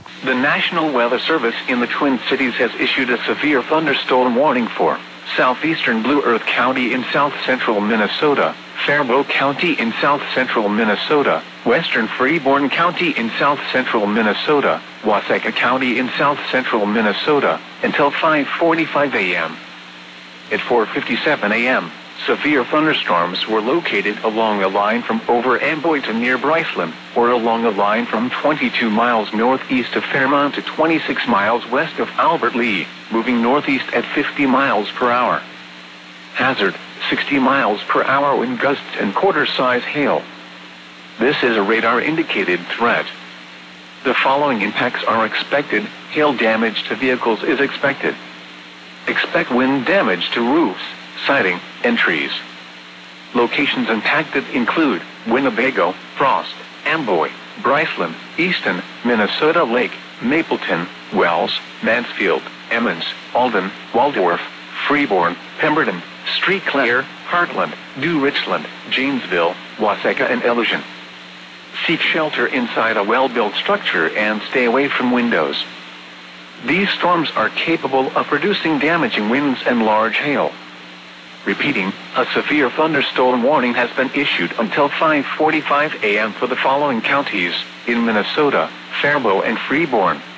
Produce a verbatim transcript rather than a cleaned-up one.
The National Weather Service in the Twin Cities has issued a severe thunderstorm warning for southeastern Blue Earth County in south-central Minnesota, Faribault County in south-central Minnesota, western Freeborn County in south-central Minnesota, Waseca County in south-central Minnesota, until five forty-five a m At four fifty-seven a m, severe thunderstorms were located along a line from over Amboy to near Bryceland, or along a line from twenty-two miles northeast of Fairmont to twenty-six miles west of Albert Lea, moving northeast at fifty miles per hour. Hazard, sixty miles per hour wind gusts and quarter-size hail. This is a radar-indicated threat. The following impacts are expected. Hail damage to vehicles is expected. Expect wind damage to roofs, siding, and trees. Locations impacted include Winnebago, Frost, Amboy, Bryceland, Easton, Minnesota Lake, Mapleton, Wells, Mansfield, Emmons, Alden, Waldorf, Freeborn, Pemberton, Street Clare, Heartland, New Richland, Janesville, Waseca, and Elysian. Seek shelter inside a well-built structure and stay away from windows. These storms are capable of producing damaging winds and large hail. Repeating, a severe thunderstorm warning has been issued until five forty-five a m for the following counties in Minnesota: Faribault and Freeborn.